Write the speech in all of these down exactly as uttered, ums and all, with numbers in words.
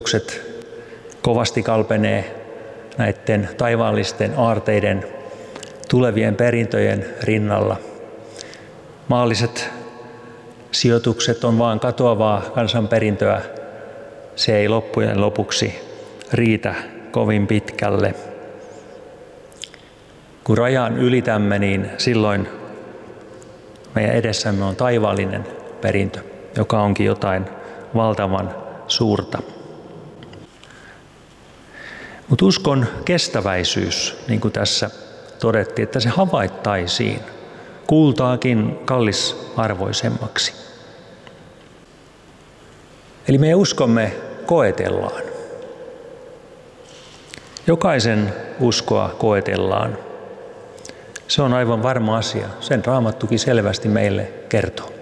Koetukset kovasti kalpenee näiden taivaallisten aarteiden tulevien perintöjen rinnalla. Maalliset sijoitukset on vain katoavaa kansanperintöä. Se ei loppujen lopuksi riitä kovin pitkälle. Kun rajan ylitämme, niin silloin meidän edessämme on taivaallinen perintö, joka onkin jotain valtavan suurta. Mutta uskon kestäväisyys, niin kuin tässä todettiin, että se havaittaisiin kultaakin kallisarvoisemmaksi. Eli meidän uskomme koetellaan. Jokaisen uskoa koetellaan. Se on aivan varma asia. Sen Raamattukin selvästi meille kertoo.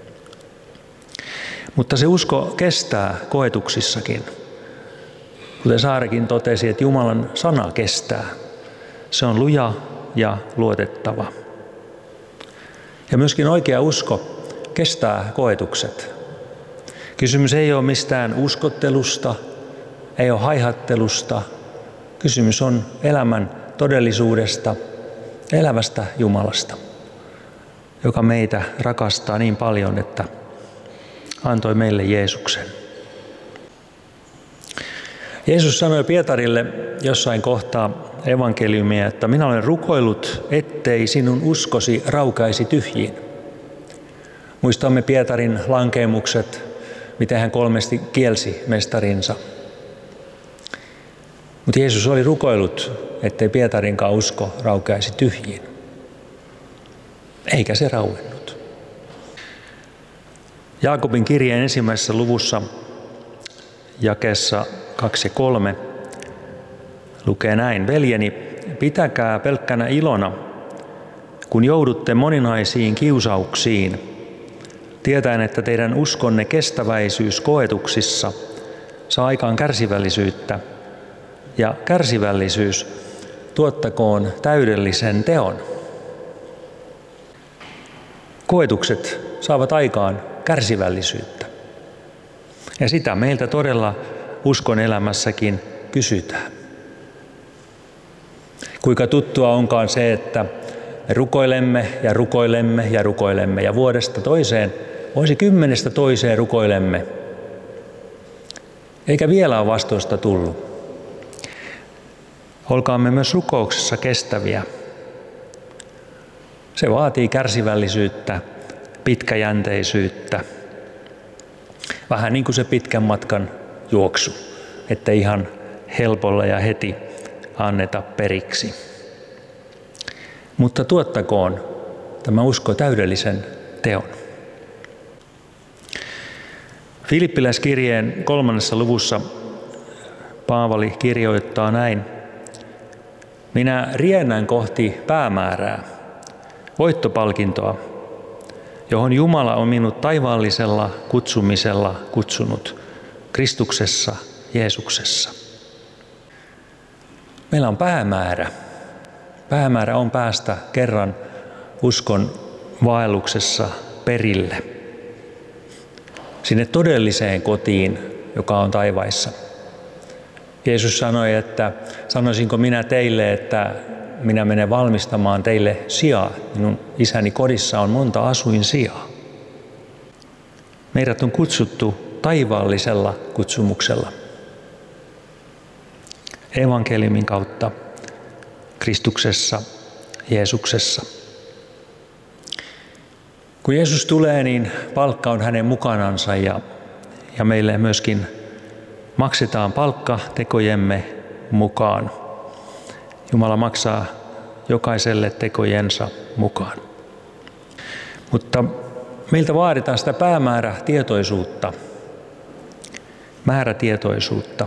Mutta se usko kestää koetuksissakin. Kuten Saarikin totesi, että Jumalan sana kestää. Se on luja ja luotettava. Ja myöskin oikea usko kestää koetukset. Kysymys ei ole mistään uskottelusta, ei ole haihattelusta. Kysymys on elämän todellisuudesta, elävästä Jumalasta, joka meitä rakastaa niin paljon, että antoi meille Jeesuksen. Jeesus sanoi Pietarille jossain kohtaa evankeliumia, että minä olen rukoillut, ettei sinun uskosi raukaisi tyhjiin. Muistamme Pietarin lankeemukset, miten hän kolmesti kielsi mestarinsa. Mutta Jeesus oli rukoillut, ettei Pietarinkaan usko raukeaisi tyhjiin. Eikä se rauennut. Jaakobin kirjeen ensimmäisessä luvussa jakeessa kaksi ja kolme lukee näin. Veljeni, pitäkää pelkkänä ilona, kun joudutte moninaisiin kiusauksiin, tietäen, että teidän uskonne kestäväisyys koetuksissa saa aikaan kärsivällisyyttä, ja kärsivällisyys tuottakoon täydellisen teon. Koetukset saavat aikaan kärsivällisyyttä. Ja sitä meiltä todella uskon elämässäkin kysytään. Kuinka tuttua onkaan se, että me rukoilemme ja rukoilemme ja rukoilemme ja vuodesta toiseen, vuosikymmenestä toiseen rukoilemme. Eikä vielä ole vastausta tullut. Olkaamme myös rukouksessa kestäviä. Se vaatii kärsivällisyyttä, pitkäjänteisyyttä. Vähän niin kuin se pitkän matkan juoksu, että ihan helpolla ja heti anneta periksi. Mutta tuottakoon tämä usko täydellisen teon. Filippiläiskirjeen kolmannessa luvussa Paavali kirjoittaa näin. Minä riennän kohti päämäärää, voittopalkintoa, johon Jumala on minut taivaallisella kutsumisella kutsunut Kristuksessa, Jeesuksessa. Meillä on päämäärä. Päämäärä on päästä kerran uskon vaelluksessa perille. Sinne todelliseen kotiin, joka on taivaissa. Jeesus sanoi, että sanoisinko minä teille, että minä menen valmistamaan teille sijaa. Minun isäni kodissa on monta asuinsijaa. Meidät on kutsuttu taivaallisella kutsumuksella. Evankeliumin kautta Kristuksessa, Jeesuksessa. Kun Jeesus tulee, niin palkka on hänen mukanansa ja, ja meille myöskin maksetaan palkka tekojemme mukaan. Jumala maksaa jokaiselle tekojensa mukaan. Mutta meiltä vaaditaan sitä päämäärätietoisuutta, määrätietoisuutta,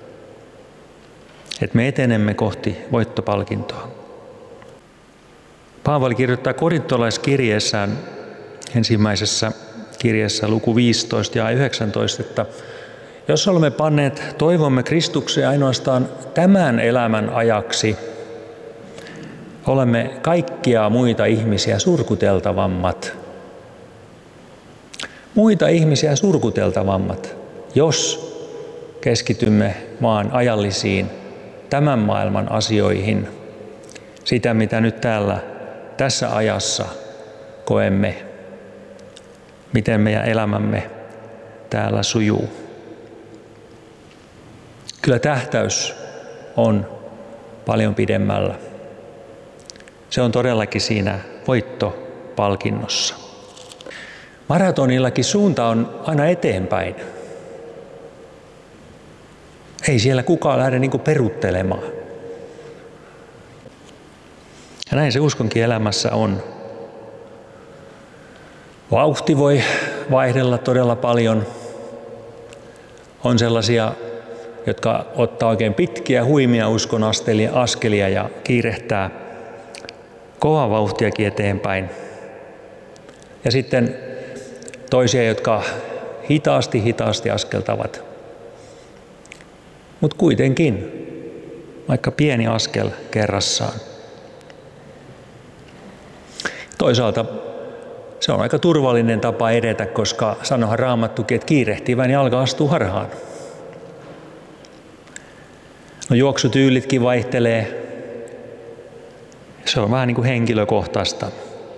että me etenemme kohti voittopalkintoa. Paavali kirjoittaa korintolaiskirjeessään ensimmäisessä kirjassa luku viisitoista ja yhdeksäntoista, että jos olemme panneet toivomme Kristukseen ainoastaan tämän elämän ajaksi, olemme kaikkia muita ihmisiä surkuteltavammat. Muita ihmisiä surkuteltavammat, jos keskitymme vaan ajallisiin tämän maailman asioihin, sitä mitä nyt täällä tässä ajassa koemme, miten meidän elämämme täällä sujuu. Kyllä tähtäys on paljon pidemmällä. Se on todellakin siinä voittopalkinnossa. Maratonillakin suunta on aina eteenpäin. Ei siellä kukaan lähde niin kuin peruuttelemaan. Ja näin se uskonkin elämässä on. Vauhti voi vaihdella todella paljon. On sellaisia, jotka ottaa oikein pitkiä, huimia uskon askelia ja kiirehtää kovaa vauhtiakin eteenpäin. Ja sitten toisia, jotka hitaasti, hitaasti askeltavat. Mutta kuitenkin, vaikka pieni askel kerrassaan. Toisaalta se on aika turvallinen tapa edetä, koska sanohan Raamattukin, että kiirehtivän jalka astuu harhaan. No juoksutyylitkin vaihtelee. Se on vähän niin kuin henkilökohtaista.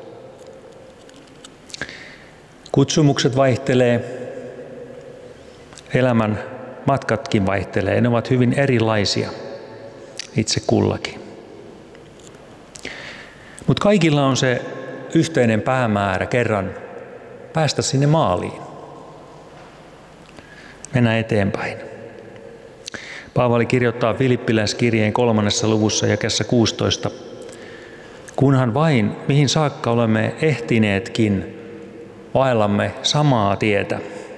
Kutsumukset vaihtelee. Elämän matkatkin vaihtelee. Ne ovat hyvin erilaisia itse kullakin. Mutta kaikilla on se yhteinen päämäärä kerran päästä sinne maaliin. Mennä eteenpäin. Paavali kirjoittaa Filippiläiskirjeen kolmannessa luvussa jakeessa kuusitoista. Kunhan vain, mihin saakka olemme ehtineetkin, vaellamme samaa tietä.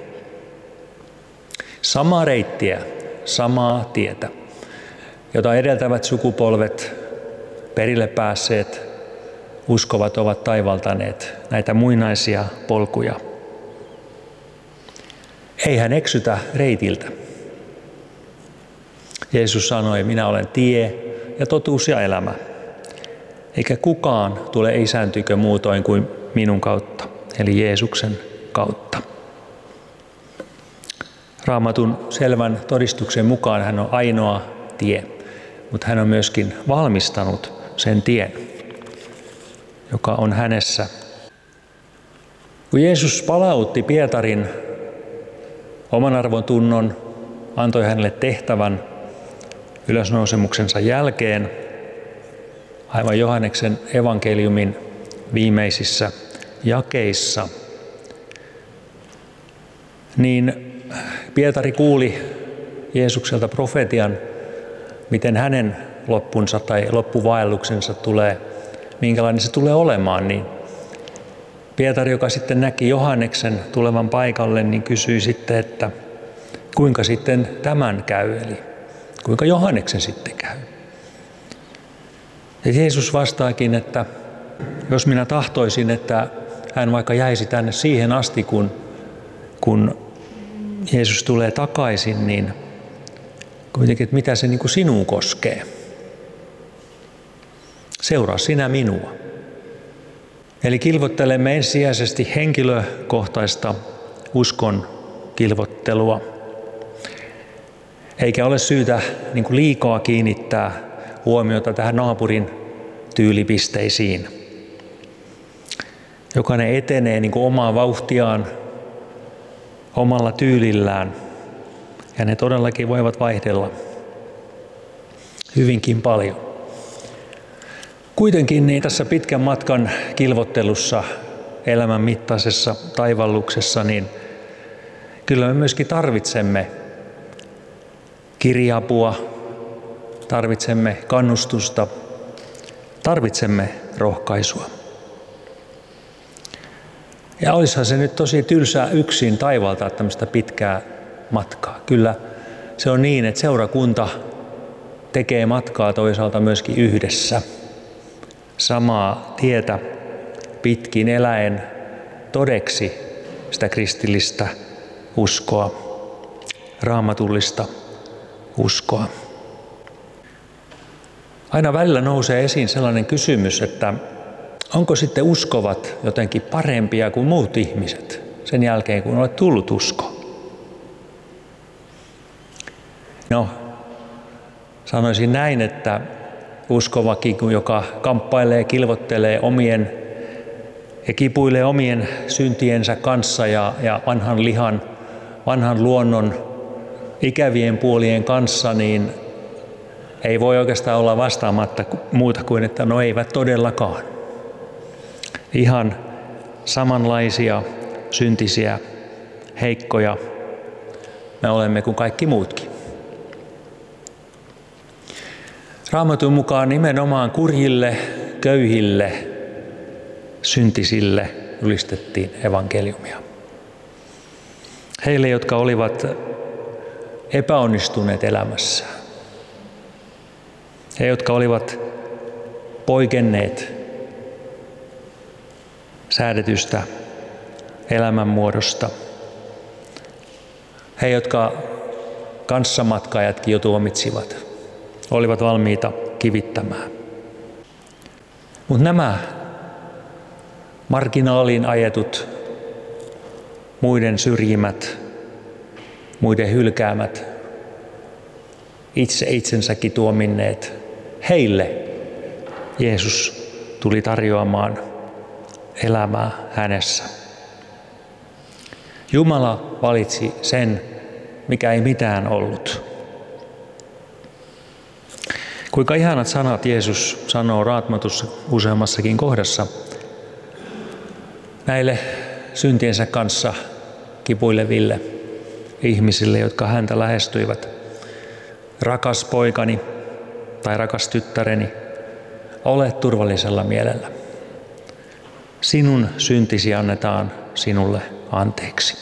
Samaa reittiä, samaa tietä, jota edeltävät sukupolvet, perille päässeet, uskovat ovat taivaltaneet näitä muinaisia polkuja. Ei hän eksytä reitiltä. Jeesus sanoi, minä olen tie ja totuus ja elämä. Eikä kukaan tule isän tykö muutoin kuin minun kautta, eli Jeesuksen kautta. Raamatun selvän todistuksen mukaan hän on ainoa tie, mutta hän on myöskin valmistanut sen tien, joka on hänessä. Kun Jeesus palautti Pietarin oman arvon tunnon, antoi hänelle tehtävän ylösnousemuksensa jälkeen, aivan Johanneksen evankeliumin viimeisissä jakeissa, niin Pietari kuuli Jeesukselta profetian, miten hänen loppunsa tai loppuvaelluksensa tulee, minkälainen se tulee olemaan. Niin Pietari, joka sitten näki Johanneksen tulevan paikalle, niin kysyi sitten, että kuinka sitten tämän käy, eli kuinka Johanneksen sitten käy. Ja Jeesus vastaakin, että jos minä tahtoisin, että hän vaikka jäisi tänne siihen asti, kun, kun Jeesus tulee takaisin, niin kuitenkin, että mitä se niin kuin sinua koskee. Seuraa sinä minua. Eli kilvottelemme ensisijaisesti henkilökohtaista uskon kilvottelua. Eikä ole syytä niin kuin liikaa kiinnittää huomiota tähän naapurin tyylipisteisiin. Jokainen etenee niin kuin omaa vauhtiaan, omalla tyylillään, ja ne todellakin voivat vaihdella hyvinkin paljon. Kuitenkin niin tässä pitkän matkan kilvottelussa, elämän mittaisessa taivalluksessa, niin kyllä me myöskin tarvitsemme kirja-apua, tarvitsemme kannustusta, tarvitsemme rohkaisua. Ja olisihan se nyt tosi tylsää yksin taivaltaa tämmöistä pitkää matkaa. Kyllä se on niin, että seurakunta tekee matkaa toisaalta myöskin yhdessä. Samaa tietä pitkin eläen todeksi sitä kristillistä uskoa, raamatullista uskoa. Aina välillä nousee esiin sellainen kysymys, että onko sitten uskovat jotenkin parempia kuin muut ihmiset sen jälkeen, kun olet tullut usko? No, sanoisin näin, että uskovakin, joka kamppailee, kilvottelee omien ja kipuilee omien syntiensä kanssa ja, ja vanhan lihan, vanhan luonnon ikävien puolien kanssa, niin ei voi oikeastaan olla vastaamatta muuta kuin, että no eivät todellakaan. Ihan samanlaisia syntisiä, heikkoja me olemme kuin kaikki muutkin. Raamatun mukaan nimenomaan kurjille, köyhille, syntisille julistettiin evankeliumia. Heille, jotka olivat epäonnistuneet elämässään. He, jotka olivat poikenneet säädetystä elämänmuodosta. He, jotka kanssamatkaajatkin jo tuomitsivat, olivat valmiita kivittämään. Mutta nämä marginaaliin ajetut, muiden syrjimät, muiden hylkäämät, itse itsensäkin tuominneet, heille Jeesus tuli tarjoamaan elämää hänessä. Jumala valitsi sen, mikä ei mitään ollut. Kuinka ihanat sanat Jeesus sanoo Raamatussa useammassakin kohdassa näille syntiensä kanssa kipuileville ihmisille, jotka häntä lähestyivät. Rakas poikani tai rakas tyttäreni, ole turvallisella mielellä. Sinun syntisi annetaan sinulle anteeksi.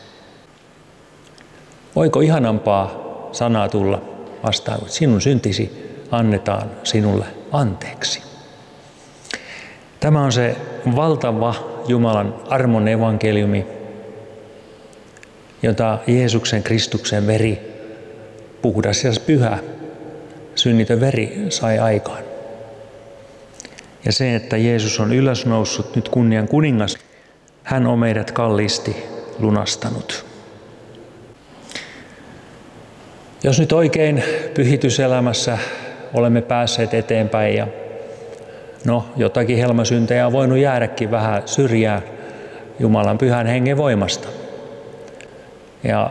Voiko ihanampaa sanaa tulla vastaan, että sinun syntisi annetaan sinulle anteeksi? Tämä on se valtava Jumalan armon evankeliumi, jota Jeesuksen Kristuksen veri, puhdas ja pyhä, synnitön veri sai aikaan. Ja se, että Jeesus on ylösnoussut nyt kunnian kuningas, hän on meidät kalliisti lunastanut. Jos nyt oikein pyhityselämässä olemme päässeet eteenpäin ja no, jotakin helmasyntejä on voinut jäädäkin vähän syrjään Jumalan pyhän hengen voimasta. Ja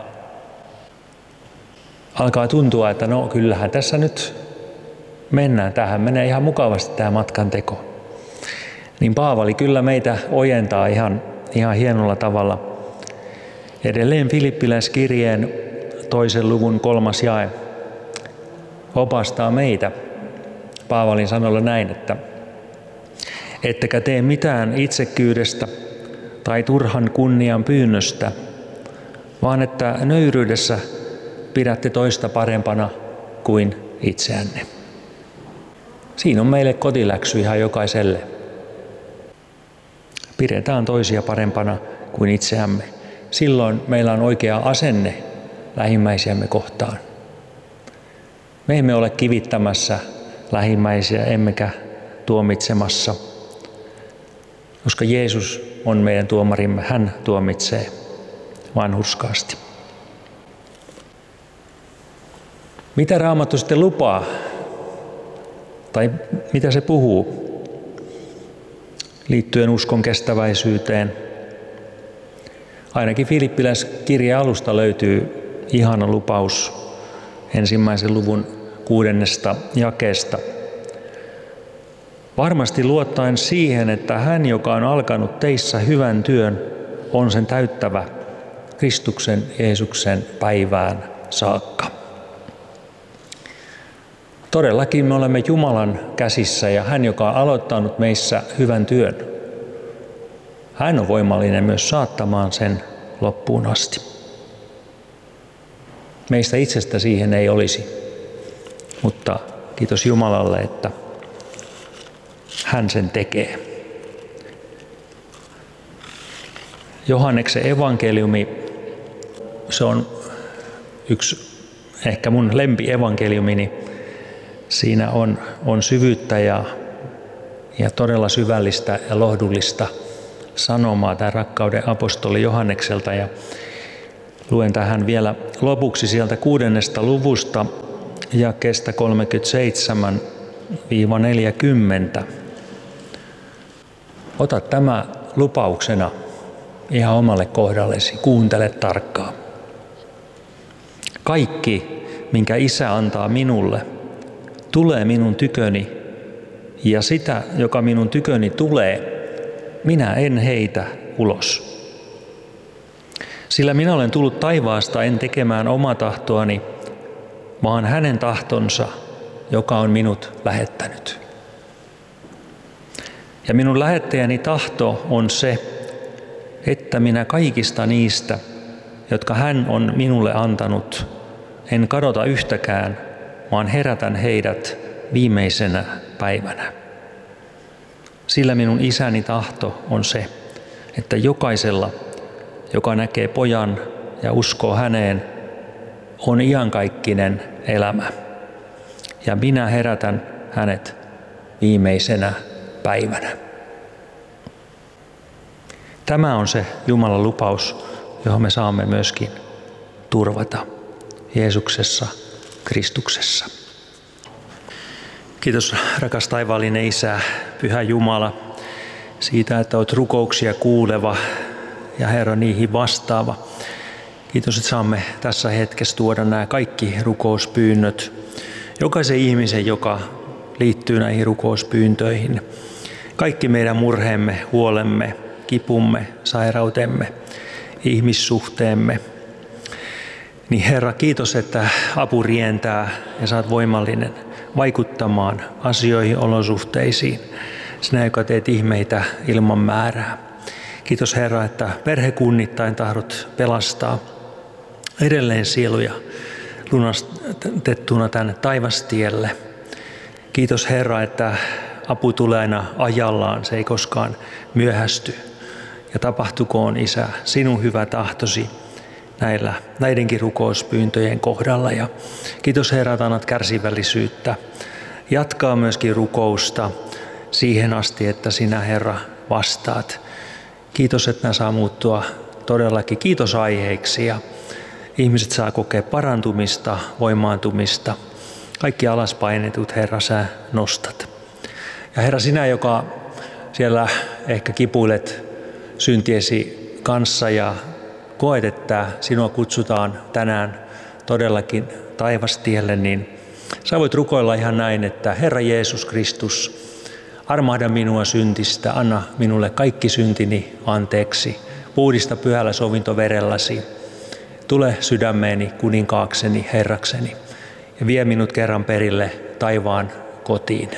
alkaa tuntua, että no kyllähän tässä nyt mennään. Tämähän menee ihan mukavasti tämä matkan teko. Niin Paavali kyllä meitä ojentaa ihan, ihan hienolla tavalla. Edelleen Filippiläiskirjeen toisen luvun kolmas jae opastaa meitä Paavalin sanoilla näin, että ettekä tee mitään itsekkyydestä tai turhan kunnian pyynnöstä, vaan että nöyryydessä pidätte toista parempana kuin itseänne. Siinä on meille kotiläksy ihan jokaiselle. Pidetään toisia parempana kuin itseämme. Silloin meillä on oikea asenne lähimmäisiämme kohtaan. Me emme ole kivittämässä lähimmäisiä emmekä tuomitsemassa, koska Jeesus on meidän tuomarimme, hän tuomitsee vanhurskaasti. Mitä Raamattu sitten lupaa? Tai mitä se puhuu liittyen uskon kestäväisyyteen? Ainakin Filippiläiskirjeen alusta löytyy ihana lupaus ensimmäisen luvun kuudennesta jakeesta. Varmasti luottaen siihen, että hän, joka on alkanut teissä hyvän työn, on sen täyttävä Kristuksen Jeesuksen päivään saakka. Todellakin me olemme Jumalan käsissä ja hän, joka on aloittanut meissä hyvän työn, hän on voimallinen myös saattamaan sen loppuun asti. Meistä itsestä siihen ei olisi, mutta kiitos Jumalalle, että hän sen tekee. Johanneksen evankeliumi, se on yksi ehkä mun lempievankeliumini. Siinä on, on syvyyttä ja, ja todella syvällistä ja lohdullista sanomaa tämän rakkauden apostoli Johannekselta. Ja Luen tähän vielä lopuksi sieltä kuudennesta luvusta jakeesta kolmekymmentäseitsemän neljäkymmentä. Ota tämä lupauksena ihan omalle kohdallesi, kuuntele tarkkaan. Kaikki, minkä Isä antaa minulle, tulee minun tyköni, ja sitä, joka minun tyköni tulee, minä en heitä ulos. Sillä minä olen tullut taivaasta en tekemään omaa tahtoani, vaan hänen tahtonsa, joka on minut lähettänyt. Ja minun lähettäjäni tahto on se, että minä kaikista niistä, jotka hän on minulle antanut, en kadota yhtäkään, vaan herätän heidät viimeisenä päivänä. Sillä minun isäni tahto on se, että jokaisella, joka näkee pojan ja uskoo häneen, on iankaikkinen elämä. Ja minä herätän hänet viimeisenä päivänä. Tämä on se Jumalan lupaus, johon me saamme myöskin turvata Jeesuksessa, Kristuksessa. Kiitos rakas taivaallinen Isä, Pyhä Jumala, siitä, että olet rukouksia kuuleva ja Herra niihin vastaava. Kiitos, että saamme tässä hetkessä tuoda nämä kaikki rukouspyynnöt jokaisen ihmisen, joka liittyy näihin rukouspyyntöihin. Kaikki meidän murheemme, huolemme, kipumme, sairautemme, ihmissuhteemme. Niin Herra, kiitos, että apu rientää ja sä oot voimallinen vaikuttamaan asioihin, olosuhteisiin. Sinä, joka teet ihmeitä ilman määrää. Kiitos Herra, että perhekunnittain tahdot pelastaa edelleen sieluja lunastettuna tänne taivastielle. Kiitos Herra, että apu tulee aina ajallaan, se ei koskaan myöhästy. Ja tapahtukoon Isä sinun hyvä tahtosi näillä, näidenkin rukouspyyntöjen kohdalla. Ja kiitos Herra, että annat kärsivällisyyttä. Jatkaa myöskin rukousta siihen asti, että sinä Herra vastaat. Kiitos, että nämä saa muuttua todellakin kiitosaiheiksi ja ihmiset saa kokea parantumista, voimaantumista. Kaikki alaspainetut, Herra, sä nostat. Ja Herra, sinä, joka siellä ehkä kipuilet syntiesi kanssa ja koet, että sinua kutsutaan tänään todellakin taivastielle, niin sä voit rukoilla ihan näin, että Herra Jeesus Kristus, armahda minua syntistä, anna minulle kaikki syntini anteeksi, puhdista pyhällä sovintoverelläsi, tule sydämeeni, kuninkaakseni, Herrakseni, ja vie minut kerran perille taivaan kotiin.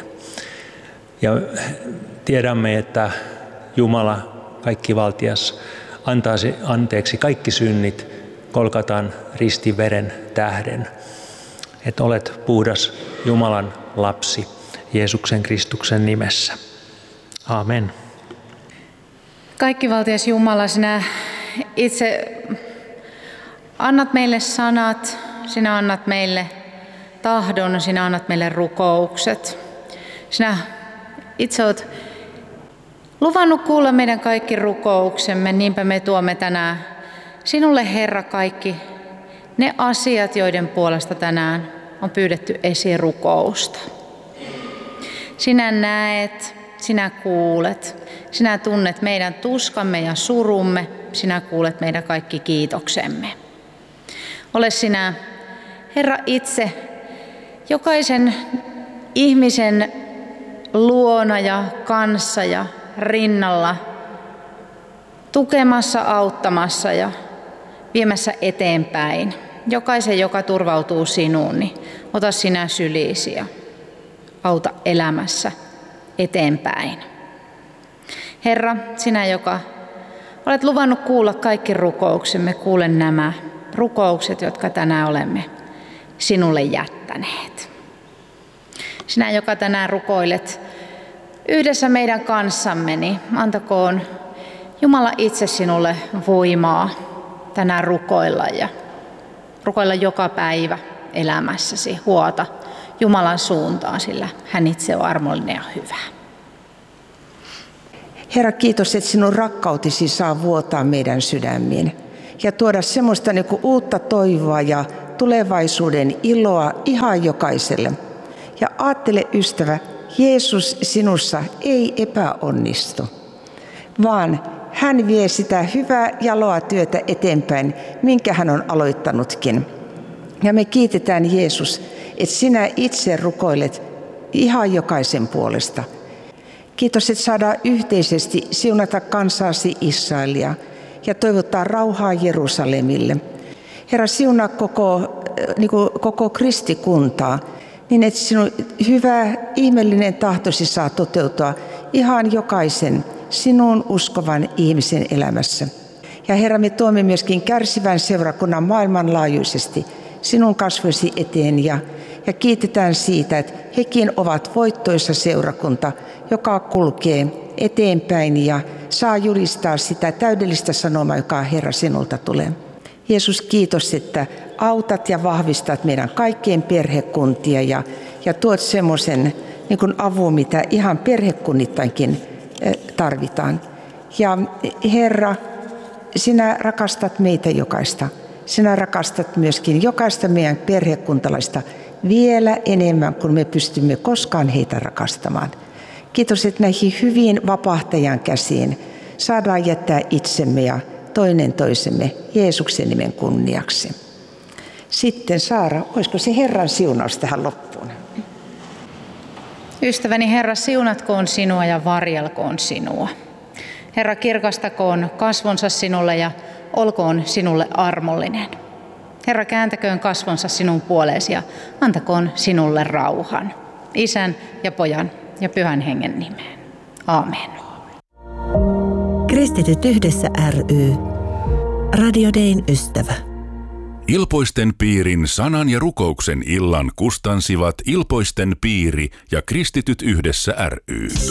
Ja tiedämme, että Jumala, kaikkivaltias, antaisi anteeksi kaikki synnit Golgatan ristiveren tähden, että olet puhdas Jumalan lapsi Jeesuksen Kristuksen nimessä. Aamen. Kaikkivaltias Jumala, sinä itse annat meille sanat, sinä annat meille tahdon, sinä annat meille rukoukset. Sinä itse olet luvannut kuulla meidän kaikki rukouksemme, niinpä me tuomme tänään sinulle, Herra, kaikki ne asiat, joiden puolesta tänään on pyydetty esirukousta. Sinä näet, sinä kuulet, sinä tunnet meidän tuskamme ja surumme, sinä kuulet meidän kaikki kiitoksemme. Ole sinä, Herra, itse jokaisen ihmisen luona ja kanssa ja rinnalla, tukemassa, auttamassa ja viemässä eteenpäin. Jokaisen, joka turvautuu sinuun, niin ota sinä syliisi ja auta elämässä eteenpäin. Herra, sinä, joka olet luvannut kuulla kaikki rukouksemme, kuule nämä rukoukset, jotka tänään olemme sinulle jättäneet. Sinä, joka tänään rukoilet yhdessä meidän kanssamme, niin antakoon Jumala itse sinulle voimaa tänään rukoilla ja rukoilla joka päivä elämässäsi, huota Jumalan suuntaan, sillä hän itse on armollinen ja hyvä. Herra, kiitos, että sinun rakkautesi saa vuotaa meidän sydämiin. ja tuoda semmoista niin kuin uutta toivoa ja tulevaisuuden iloa ihan jokaiselle. Ja ajattele, ystävä, Jeesus sinussa ei epäonnistu, vaan hän vie sitä hyvää jaloa työtä eteenpäin, minkä hän on aloittanutkin. Ja me kiitetään, Jeesus, että sinä itse rukoilet ihan jokaisen puolesta. Kiitos, että saadaan yhteisesti siunata kansaasi Israelia ja toivottaa rauhaa Jerusalemille. Herra, siunaa koko, niin kuin koko kristikuntaa, niin että sinun hyvä, ihmeellinen tahtosi saa toteutua ihan jokaisen sinun uskovan ihmisen elämässä. Ja Herra, me tuomme myöskin kärsivän seurakunnan maailmanlaajuisesti sinun kasvoisi eteen ja, ja kiitetään siitä, että hekin ovat voittoisa seurakunta, joka kulkee eteenpäin ja saa julistaa sitä täydellistä sanomaa, joka Herra sinulta tulee. Jeesus, kiitos, että autat ja vahvistat meidän kaikkien perhekuntia ja, ja tuot semmoisen niin kuin avun, mitä ihan perhekunnittainkin tarvitaan. Ja Herra, sinä rakastat meitä jokaista. Sinä rakastat myöskin jokaista meidän perhekuntalaista vielä enemmän kuin me pystymme koskaan heitä rakastamaan. Kiitos, että näihin hyviin vapahtajan käsiin saadaan jättää itsemme ja toinen toisemme Jeesuksen nimen kunniaksi. Sitten Saara, olisiko se Herran siunaus tähän loppuun? Ystäväni Herra, siunatkoon sinua ja varjelkoon sinua. Herra, kirkastakoon kasvonsa sinulle ja olkoon sinulle armollinen. Herra, kääntäköön kasvonsa sinun puoleesi ja antakoon sinulle rauhan. Isän ja Pojan ja Pyhän Hengen nimeen. Aamen. Kristityt yhdessä ry. Radio Dayn ystävä. Ilpoisten piirin sanan ja rukouksen illan kustansivat Ilpoisten piiri ja Kristityt yhdessä ry.